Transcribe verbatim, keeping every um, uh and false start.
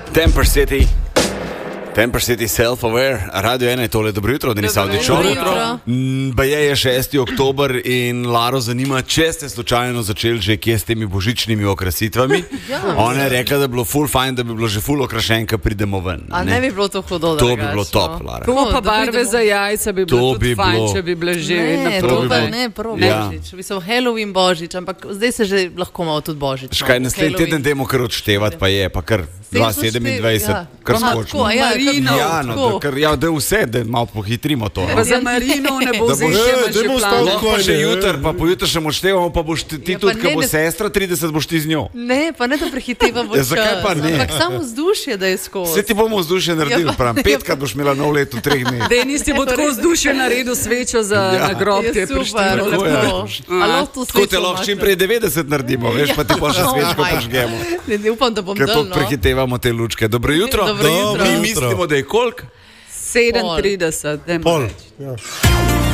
Temper City. Temper City Self-Aware, Radio ena je tole, dobro jutro, Denis Avdićov. Baje je šesti oktober in Laro zanima, če ste slučajno začeli že kje s temi božičnimi okrasitvami. Ja, Ona je rekla, da bi bilo ful fajn, da bi bilo že ful okrašen, ko pridemo ven. A ne, ne bi bilo to hudo, to bi bilo top, Lara. Ko pa barve za jajca bi bilo tudi fajn, bilo... če bi bile že ne, na to prve. Ne, prvo ja. Božič. Mislim, Halloween Božič, ampak zdaj se že lahko malo tudi Božič. Škaj, naslednji teden dajmo kar odštevati, pa je, pa kar dva sedemindvajset, ja. kar skočno. Ja, Marino, ja, no, kar, ja, da vse, da malo pohitrimo to. Pa za Marino ne bo zdaj še plan. Lahko pa še jutr, pa pojutrišnjem odštevamo, pa boš ti Ja, tudi, pa ko ne, bo ne- sestra trideset, boš ti z njo. Ne, pa ne da prehitevamo Ja, čas. zakaj pa ne? Ampak samo vzdušje, da je skozi. Vse ti bomo vzdušje naredili, Ja, pa- pravim, petkrat boš imela nov let v treh dneh. Denis ti bo tako vzdušje naredil svečo za Ja. na grob, ki Je je super, prištel. Tako je. lepo. A lahko to Tako te svečo lahko čim umaknem? prej devetdeset naredimo, veš, pa ti pa še Ja. svečko Oh my. prižgemo. Ne, ne, upam, da bom Ker dal, to no. prehitevamo te lučke. Dobro jutro. Dobro jutro. Mi mislimo, da je koliko? sedemintrideset, dajmo Pol. reči. Ja.